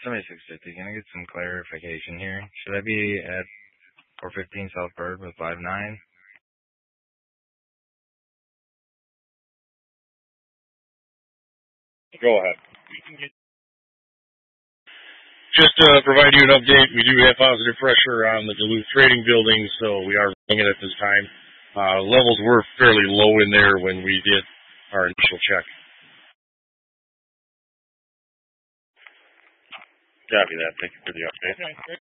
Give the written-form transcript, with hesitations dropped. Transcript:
7650. Can I get some clarification here? Should I be at 415 South Bird with 59? Go ahead. Just to provide you an update, we do have positive pressure on the Duluth Trading Building, so we are running it at this time. Levels were fairly low in there when we did our initial check. Copy that. Thank you for the update.